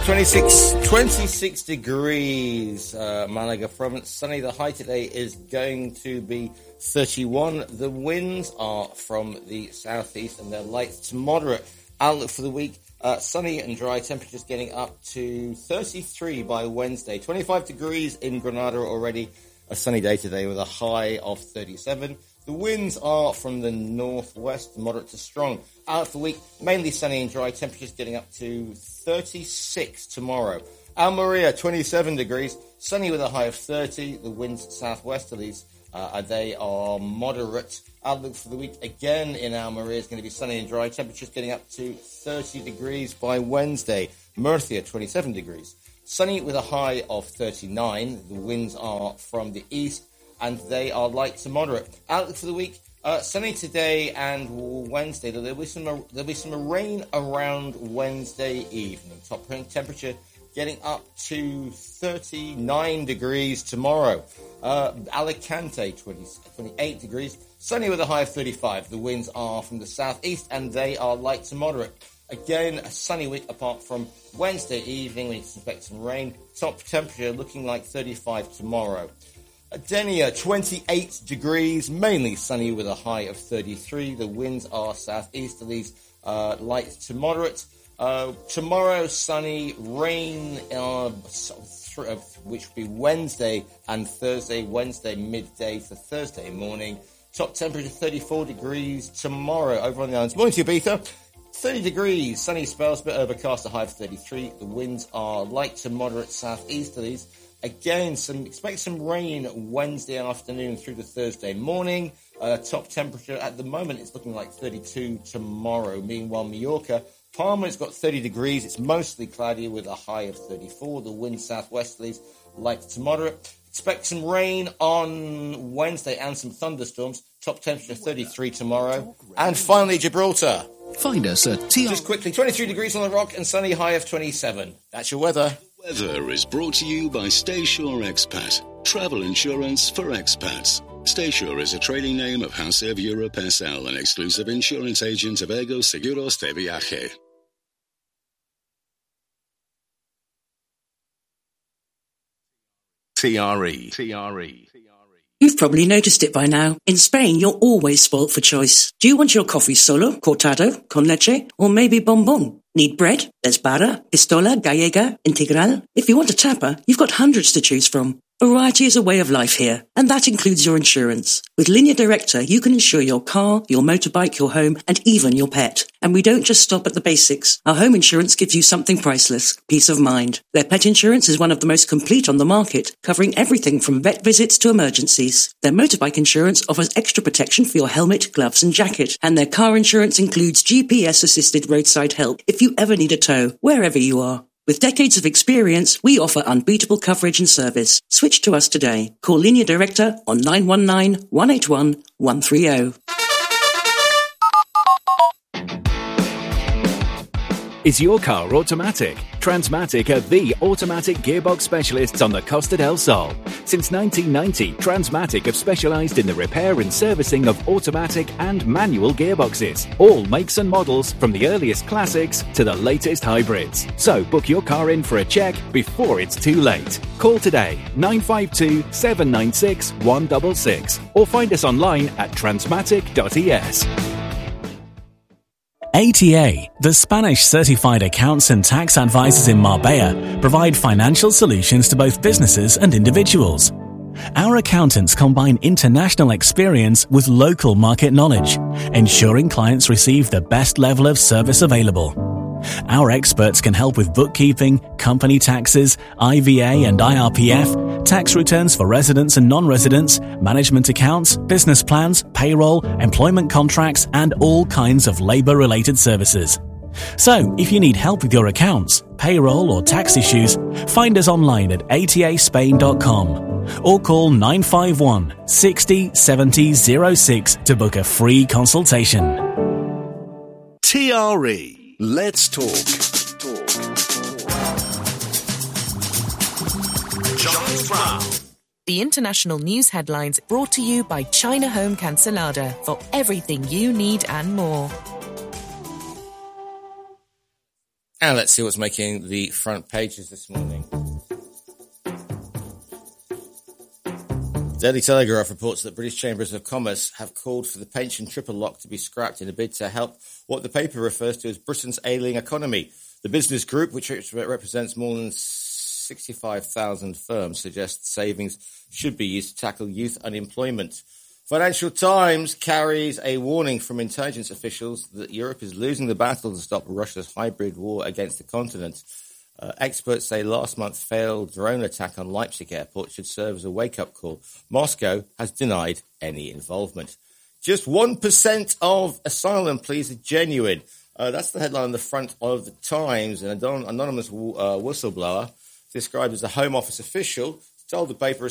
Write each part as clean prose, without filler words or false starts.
26 degrees, Malaga province. Sunny. The high today is going to be 31. The winds are from the southeast and they're light to moderate. Outlook for the week, sunny and dry. Temperatures getting up to 33 by Wednesday. 25 degrees in Granada already. A sunny day today with a high of 37. The winds are from the northwest, moderate to strong. Out for the week, mainly sunny and dry. Temperatures getting up to 36 tomorrow. Almeria, 27 degrees. Sunny with a high of 30. The winds southwesterlies, they are moderate. Outlook for the week, again in Almeria, is going to be sunny and dry. Temperatures getting up to 30 degrees by Wednesday. Murcia, 27 degrees. Sunny with a high of 39. The winds are from the east, and they are light to moderate. Outlook for the week, sunny today and Wednesday. There'll be some rain around Wednesday evening. Top temperature getting up to 39 degrees tomorrow. Alicante, 28 degrees. Sunny with a high of 35. The winds are from the southeast, and they are light to moderate. Again, a sunny week apart from Wednesday evening. We expect some rain. Top temperature looking like 35 tomorrow. Denia, 28 degrees, mainly sunny with a high of 33. The winds are southeasterlies, light to moderate. Tomorrow, sunny, rain, which will be Wednesday and Thursday. Wednesday midday for Thursday morning. Top temperature 34 degrees tomorrow over on the islands. Morning to you, Ibiza. 30 degrees, sunny spells, bit overcast, a high of 33. The winds are light to moderate southeasterlies. Again, expect some rain Wednesday afternoon through to Thursday morning. Top temperature at the moment is looking like 32 tomorrow. Meanwhile, Mallorca, Palma has got 30 degrees. It's mostly cloudy with a high of 34. The wind southwesterlies, light to moderate. Expect some rain on Wednesday and some thunderstorms. Top temperature 33 tomorrow. And finally, Gibraltar. Find us at Just quickly, 23 degrees on the rock and sunny, high of 27. That's your weather. Weather is brought to you by Staysure Expat, travel insurance for expats. Staysure is a trading name of Hansel Europe SL, an exclusive insurance agent of Ego Seguros de Viaje. TRE. You've probably noticed it by now. In Spain, you're always spoilt for choice. Do you want your coffee solo, cortado, con leche, or maybe bombón? Need bread? There's barra, pistola, gallega, integral. If you want a tapa, you've got hundreds to choose from. Variety is a way of life here, and that includes your insurance. With Línea Directa, you can insure your car, your motorbike, your home, and even your pet. And we don't just stop at the basics. Our home insurance gives you something priceless, peace of mind. Their pet insurance is one of the most complete on the market, covering everything from vet visits to emergencies. Their motorbike insurance offers extra protection for your helmet, gloves, and jacket. And their car insurance includes GPS-assisted roadside help if you ever need a tow, wherever you are. With decades of experience, we offer unbeatable coverage and service. Switch to us today. Call Línea Directa on 919-181-130. Is your car automatic? Transmatic are the automatic gearbox specialists on the Costa del Sol. Since 1990, Transmatic have specialised in the repair and servicing of automatic and manual gearboxes. All makes and models, from the earliest classics to the latest hybrids. So book your car in for a check before it's too late. Call today, 952 796 166, or find us online at transmatic.es. ATA, the Spanish certified accounts and tax advisors in Marbella, provide financial solutions to both businesses and individuals. Our accountants combine international experience with local market knowledge, ensuring clients receive the best level of service available. Our experts can help with bookkeeping, company taxes, IVA and IRPF, tax returns for residents and non-residents, management accounts, business plans, payroll, employment contracts, and all kinds of labour-related services. So, if you need help with your accounts, payroll or tax issues, find us online at ataspain.com or call 951 60 70 06 to book a free consultation. TRE. Let's talk. Jones Brown. The international news headlines brought to you by China Home Cancelada for everything you need and more. And let's see what's making the front pages this morning. Daily Telegraph reports that British Chambers of Commerce have called for the pension triple lock to be scrapped in a bid to help what the paper refers to as Britain's ailing economy. The business group, which represents more than 65,000 firms, suggests savings should be used to tackle youth unemployment. Financial Times carries a warning from intelligence officials that Europe is losing the battle to stop Russia's hybrid war against the continent. Experts say last month's failed drone attack on Leipzig airport should serve as a wake-up call. Moscow has denied any involvement. Just 1% of asylum pleas are genuine. That's the headline on the front of the Times. An anonymous whistleblower, described as a Home Office official, told the paper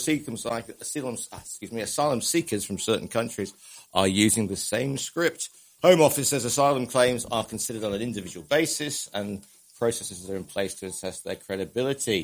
asylum seekers from certain countries are using the same script. Home Office says asylum claims are considered on an individual basis and processes are in place to assess their credibility.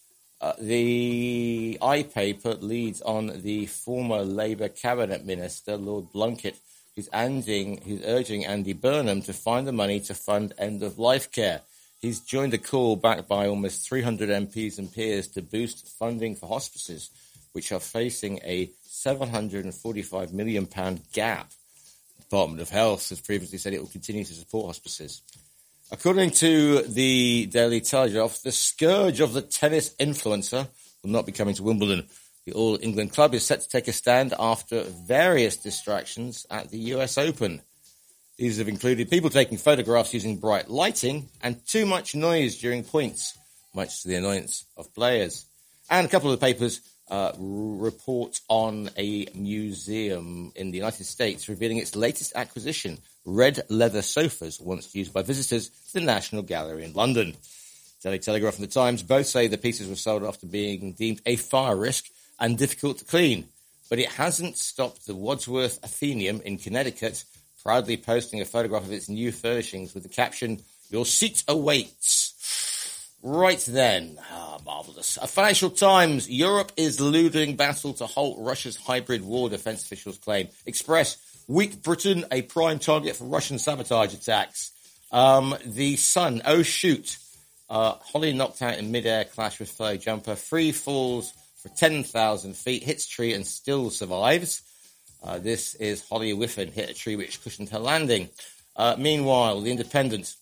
The iPaper leads on the former Labour cabinet minister, Lord Blunkett, who's urging Andy Burnham to find the money to fund end-of-life care. He's joined a call backed by almost 300 MPs and peers to boost funding for hospices, which are facing a £745 million gap. The Department of Health has previously said it will continue to support hospices. According to the Daily Telegraph, the scourge of the tennis influencer will not be coming to Wimbledon. The All England club is set to take a stand after various distractions at the US Open. These have included people taking photographs using bright lighting and too much noise during points, much to the annoyance of players. And a couple of the papers report on a museum in the United States revealing its latest acquisition, red leather sofas once used by visitors to the National Gallery in London. Daily Telegraph and The Times both say the pieces were sold after being deemed a fire risk and difficult to clean. But it hasn't stopped the Wadsworth Athenaeum in Connecticut proudly posting a photograph of its new furnishings with the caption, "Your seat awaits." Right then. Marvellous. Financial Times, Europe is losing battle to halt Russia's hybrid war, defence officials claim. Express, weak Britain, a prime target for Russian sabotage attacks. The Sun, oh shoot. Holly knocked out in mid-air clash with fellow jumper. Free falls for 10,000 feet, hits tree and still survives. This is Holly Whiffen, hit a tree which cushioned her landing. Meanwhile, The Independent,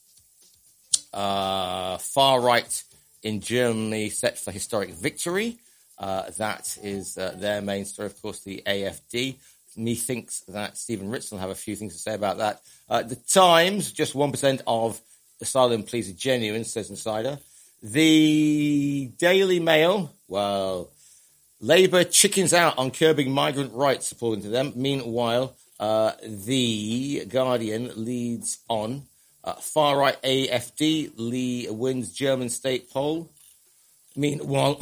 far right in Germany set for historic victory. That is their main story. Of course, the AfD. Methinks that Stephen Ritz will have a few things to say about that. The Times, just 1% of asylum pleas are genuine, says Insider. The Daily Mail, well, Labour chickens out on curbing migrant rights, according to them. Meanwhile, The Guardian leads on. Far-right AfD wins German state poll. Meanwhile,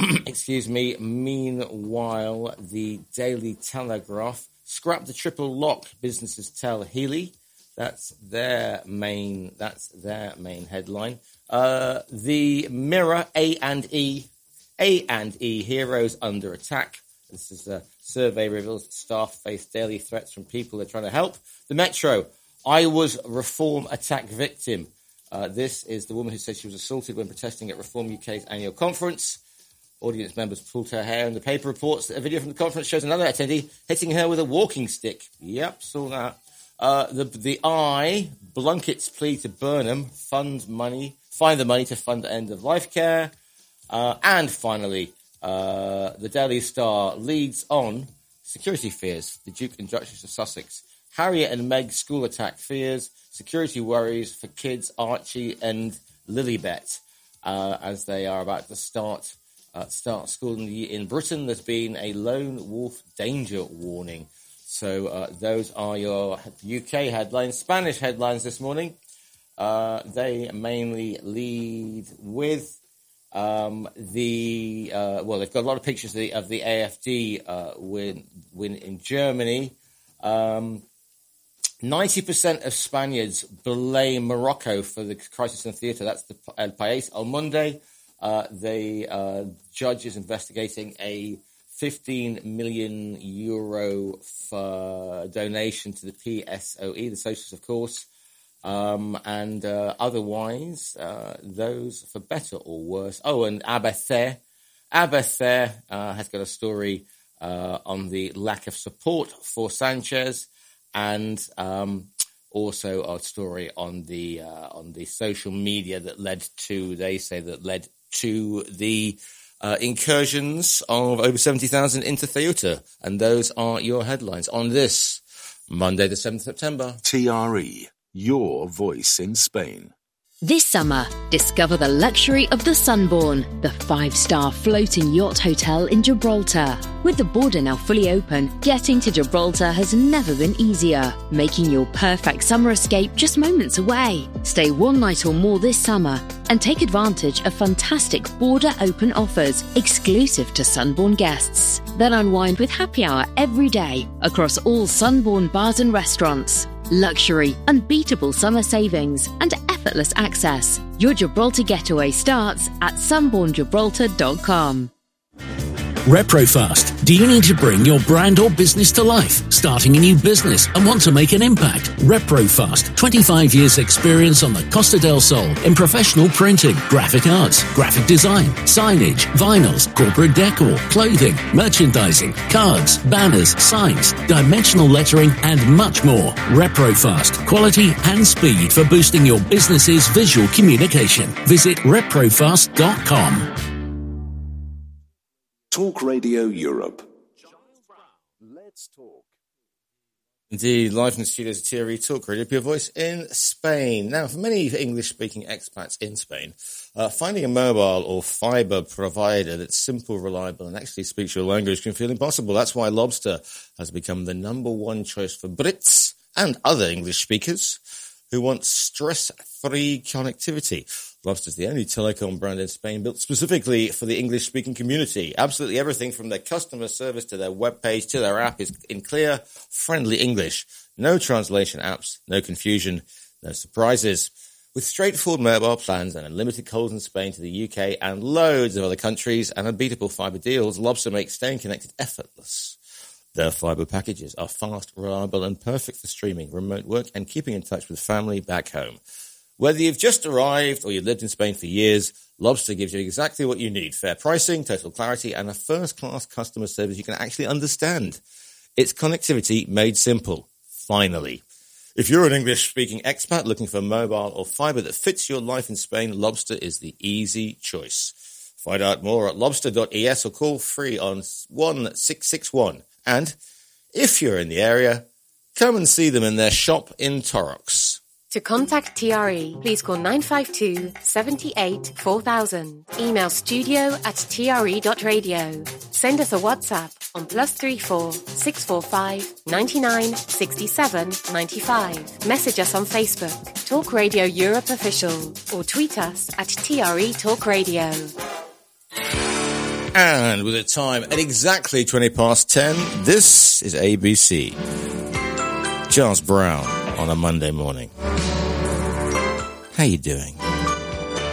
meanwhile, the Daily Telegraph scrap the triple lock, businesses tell Healy. That's their main headline. The Mirror, A&E heroes under attack. This is a survey reveals that staff face daily threats from people they're trying to help. The Metro, I was Reform attack victim. This is the woman who said she was assaulted when protesting at Reform UK's annual conference. Audience members pulled her hair, and the paper reports that a video from the conference shows another attendee hitting her with a walking stick. Yep, saw that. The Eye, Blunkett's plea to Burnham, find the money to fund end-of-life care. And finally, the Daily Star leads on security fears. The Duke and Duchess of Sussex. Harriet and Meg school attack fears. Security worries for kids Archie and Lilibet as they are about to start school in Britain. There's been a lone wolf danger warning. So those are your UK headlines. Spanish headlines this morning. They mainly lead with they've got a lot of pictures of the AfD win in Germany. 90% of Spaniards blame Morocco for the crisis in theatre. That's the El País. On Monday, the judge is investigating a €15 million donation to the PSOE, the Socialists, of course. And otherwise, those for better or worse. Oh, and ABC has got a story on the lack of support for Sanchez, and also a story on the social media that led to the incursions of over 70,000 into Ceuta. And those are your headlines on this Monday, the 7th September. TRE, your voice in Spain. This summer, discover the luxury of the Sunborn, the 5-star floating yacht hotel in Gibraltar. With the border now fully open, getting to Gibraltar has never been easier, making your perfect summer escape just moments away. Stay one night or more this summer and take advantage of fantastic border open offers exclusive to Sunborn guests. Then unwind with happy hour every day across all Sunborn bars and restaurants. Luxury, unbeatable summer savings, and effortless access. Your Gibraltar getaway starts at sunborngibraltar.com. ReproFast. Do you need to bring your brand or business to life? Starting a new business and want to make an impact? ReproFast. 25 years experience on the Costa del Sol in professional printing, graphic arts, graphic design, signage, vinyls, corporate decor, clothing, merchandising, cards, banners, signs, dimensional lettering, and much more. ReproFast. Quality and speed for boosting your business's visual communication. Visit reprofast.com. Talk Radio Europe. Let's talk. Indeed, live from the studios of TRE Talk Radio, your voice in Spain. Now, for many English-speaking expats in Spain, finding a mobile or fibre provider that's simple, reliable, and actually speaks your language can feel impossible. That's why Lobster has become the number one choice for Brits and other English speakers who want stress-free connectivity. Lobster is the only telecom brand in Spain built specifically for the English-speaking community. Absolutely everything from their customer service to their webpage to their app is in clear, friendly English. No translation apps, no confusion, no surprises. With straightforward mobile plans and unlimited calls in Spain to the UK and loads of other countries and unbeatable fibre deals, Lobster makes staying connected effortless. Their fibre packages are fast, reliable and perfect for streaming, remote work and keeping in touch with family back home. Whether you've just arrived or you've lived in Spain for years, Lobster gives you exactly what you need. Fair pricing, total clarity, and a first-class customer service you can actually understand. It's connectivity made simple. Finally. If you're an English-speaking expat looking for mobile or fibre that fits your life in Spain, Lobster is the easy choice. Find out more at lobster.es or call free on 1661. And if you're in the area, come and see them in their shop in Torrox. To contact TRE, please call 952 78 4000. Email studio@tre.radio. Send us a WhatsApp on +34 645 99 67 95. Message us on Facebook, Talk Radio Europe Official, or tweet us at TRE Talk Radio. And with a time at exactly 10:20, this is ABC. Charles Brown on a Monday morning. How you doing?